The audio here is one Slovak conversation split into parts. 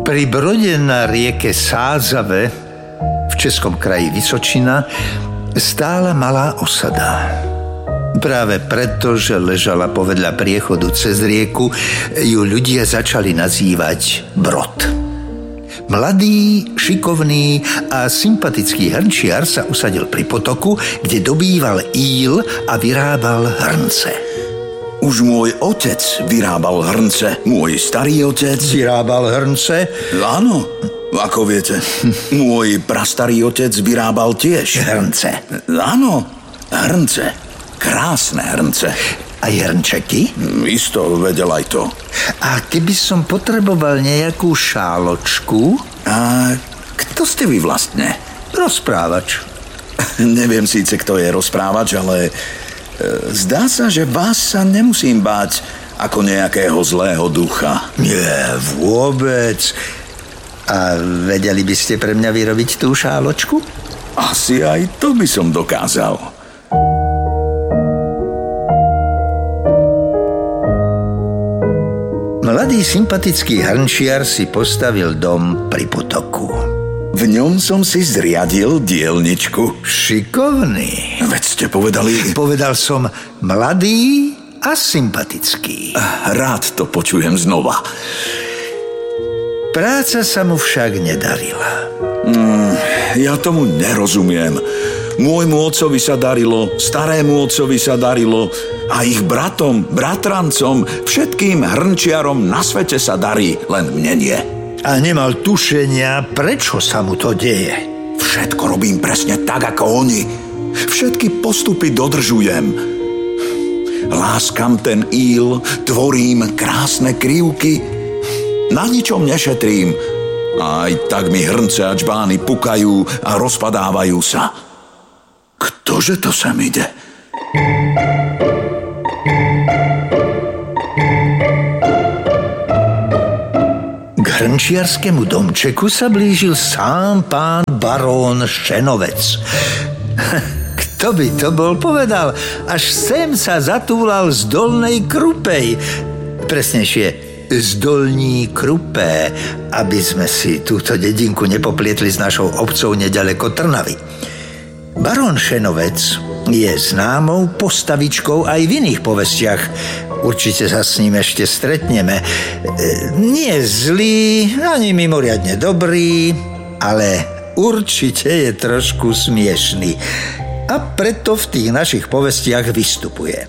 Pri brode na rieke Sázave v českom kraji Vysočina stála malá osada. Práve preto, že ležala povedľa priechodu cez rieku, ju ľudia začali nazývať Brod. Mladý, šikovný a sympatický hrnčiar sa usadil pri potoku, kde dobýval íl a vyrábal hrnce. Už môj otec vyrábal hrnce. Môj starý otec... Vyrábal hrnce? Áno, ako viete. Môj prastarý otec vyrábal tiež Hrnce? Áno, hrnce. Krásne hrnce. Aj hrnčeky? Isto vedel aj to. A keby som potreboval nejakú šáločku? A kto ste vy vlastne? Rozprávač. Neviem síce, kto je rozprávač, ale zdá sa, že vás sa nemusím báť ako nejakého zlého ducha. Nie, vôbec. A vedeli by ste pre mňa vyrobiť tú šáločku? Asi aj to by som dokázal. Mladý sympatický hrnčiar si postavil dom pri potoku. V ňom som si zriadil dielničku. Šikovný. Veď ste povedali... Povedal som mladý a sympatický. Rád to počujem znova. Práca sa mu však nedarila. Ja tomu nerozumiem. Môjmu otcovi sa darilo, starému otcovi sa darilo a ich bratom, bratrancom, všetkým hrnčiarom na svete sa darí, len mne nie. A nemal tušenia, prečo sa mu to deje. Všetko robím presne tak, ako oni. Všetky postupy dodržujem. Láskam ten íl, tvorím krásne krivky. Na ničom nešetrím. Aj tak mi hrnce a čbány pukajú a rozpadávajú sa. Ktože to sem ide? K hrnčiarskému domčeku sa blížil sám pán barón Šenovec. Kto by to bol povedal? Až sem sa zatúlal z Dolnej Krupej. Presnejšie, z Dolní Krupé, aby sme si túto dedinku nepoplietli s našou obcou nedaleko Trnavy. Barón Šenovec je známou postavičkou aj v iných povestiach. Určite sa s ním ešte stretneme. Nie zlý, ani mimoriadne dobrý, ale určite je trošku smiešný. A preto v tých našich povestiach vystupuje.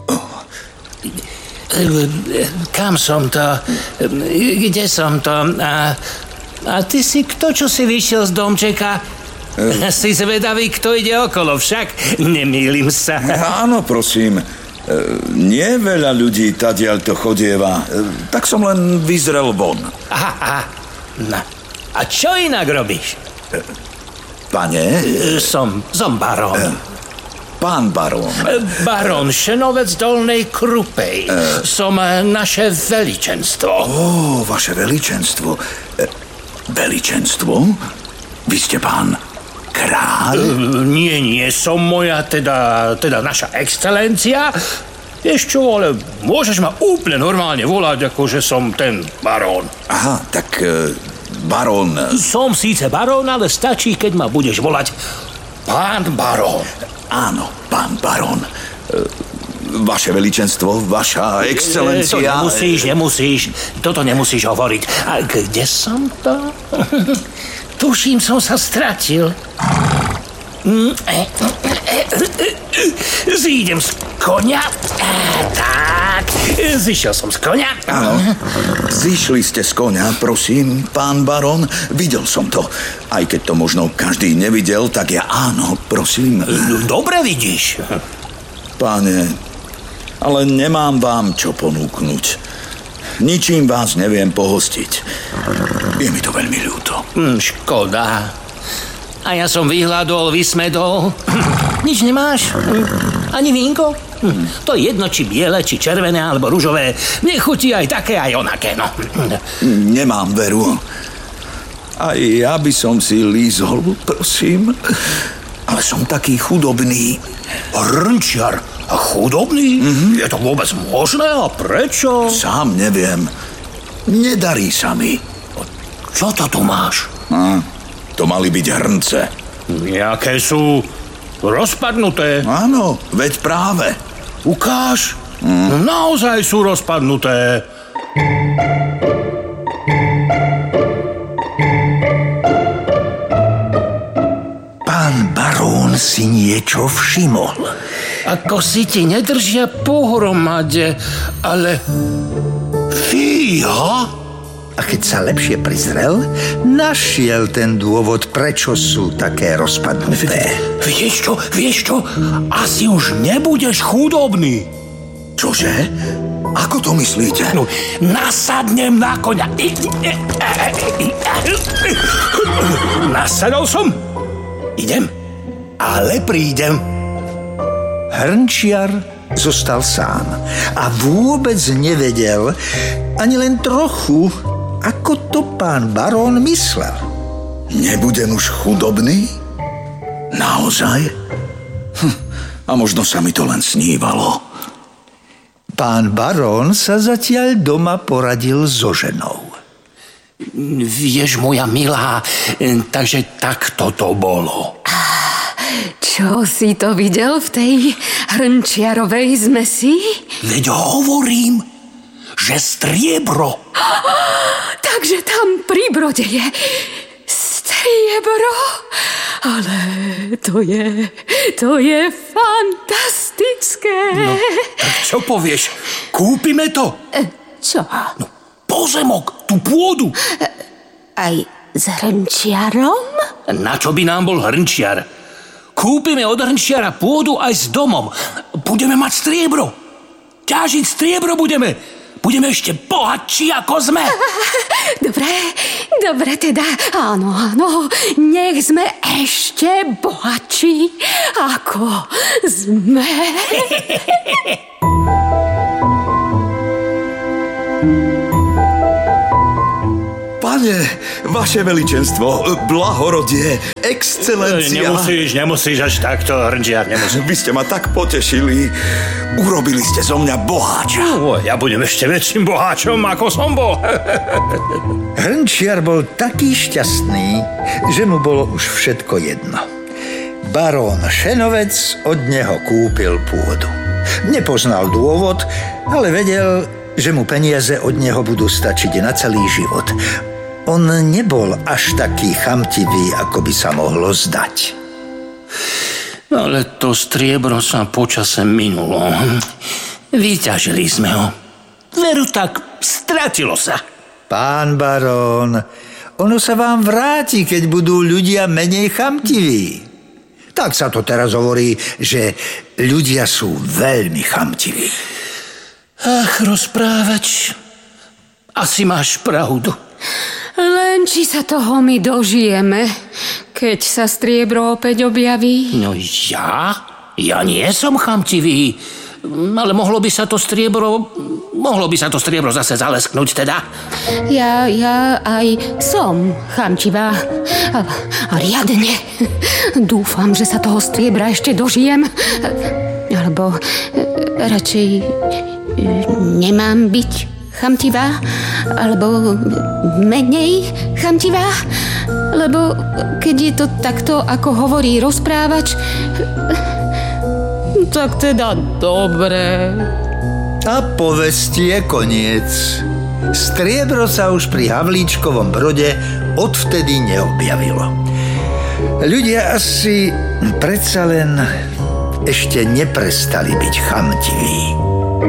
Kam som to? Kde som to? A ty si kto, čo si vyšiel z domčeka? Si zvedavý, kto ide okolo, však nemýlim sa. Áno, prosím. Nie veľa ľudí tadiaľ to chodieva. Tak som len vyzrel von. Aha. No. A čo inak robíš? Pane? Som barón. Pán barón. Barón Šenovec Dolnej Krupej. Som naše veličenstvo. Vaše veličenstvo. Veličenstvo? Vy ste pán kráľ? Nie, som moja, teda naša excelencia. Vieš čo, ale môžeš ma úplne normálne volať, ako že som ten barón. Aha, tak barón... Som síce barón, ale stačí, keď ma budeš volať pán barón. Áno, pán barón. Vaše veličenstvo, vaša excelencia... To nemusíš. Toto nemusíš hovoriť. A kde som to? Tuším, som sa stratil. Zídem z koňa. Tak, zišiel som z koňa. Áno, zišli ste z koňa, prosím, pán barón. Videl som to. Aj keď to možno každý nevidel, tak ja áno, prosím. Dobre vidíš. Páne, ale nemám vám čo ponúknuť. Ničím vás neviem pohostiť. Je mi to veľmi ľúto. Škoda. A ja som vyhľadol, vysmedol. Nič nemáš? Ani vínko? To je jedno, či biele, či červené, alebo ružové. Mne chutí aj také, aj onaké, no. Nemám veru. A ja by som si lízol, prosím. Ale som taký chudobný. Hrnčiar a chudobný? Je to vôbec možné? A prečo? Sám neviem. Nedarí sa mi. Čo to tu máš? To mali byť hrnce. Jaké sú rozpadnuté. Áno, veď práve. Ukáž. Naozaj sú rozpadnuté. Pán barón si niečo všimol. Ako si ti nedržia pohromade, ale... Fíha? A keď sa lepšie prizrel, našiel ten dôvod, prečo sú také rozpadnuté. Vieš čo? Asi už nebudeš chudobný. Čože? Ako to myslíte? No, nasadnem na koňa. Nasadol som. Idem, ale prídem. Hrnčiar zostal sám a vôbec nevedel, ani len trochu, ako to pán barón myslel. Nebudem už chudobný? Naozaj? A možno sa mi to len snívalo. Pán barón sa zatiaľ doma poradil so ženou. Vieš, moja milá, takže takto to bolo. Čo si to videl v tej hrnčiarovej zmesi? Veď hovorím, že striebro. Takže tam pri brode je striebro? Ale to je fantastické. No, tak čo povieš? Kúpime to? Čo? No, pozemok, tú pôdu. Aj s hrnčiarom? Na čo by nám bol hrnčiar? Kúpime od hrnčiara pôdu aj s domom. Budeme mať striebro. Ťažiť striebro budeme. Budeme ešte bohatší, ako sme. Dobre teda. Áno. Nech sme ešte bohatší, ako sme. Pane, vaše veličenstvo, blahorodie, excelencia. Nemusíš až takto, hrnčiar, nemusíš. Vy ste ma tak potešili. Urobili ste zo mňa boháča. Ja budem ešte väčším boháčom, ako som bol. Hrnčiar bol taký šťastný, že mu bolo už všetko jedno. Barón Šenovec od neho kúpil pôdu. Nepoznal dôvod, ale vedel, že mu peniaze od neho budú stačiť na celý život. On nebol až taký chamtivý, ako by sa mohlo zdať. Ale to striebro sa počase minulo. Vyťažili sme ho. Veru tak, stratilo sa. Pán barón, ono sa vám vráti, keď budú ľudia menej chamtiví. Tak sa to teraz hovorí, že ľudia sú veľmi chamtiví. Ach, rozprávač, asi máš pravdu. Len či sa toho my dožijeme, keď sa striebro opäť objaví? No ja? Ja nie som chamtivý, ale mohlo by sa to striebro zase zalesknúť teda. Ja aj som chamtivá. A riadne. Dúfam, že sa toho striebra ešte dožijem. Alebo radšej nemám byť chamtivá, alebo menej chamtivá, lebo keď je to takto, ako hovorí rozprávač, tak teda dobre. A povesti je koniec. Striebro sa už pri Havlíčkovom Brode odvtedy neobjavilo. Ľudia asi predsa len ešte neprestali byť chamtiví.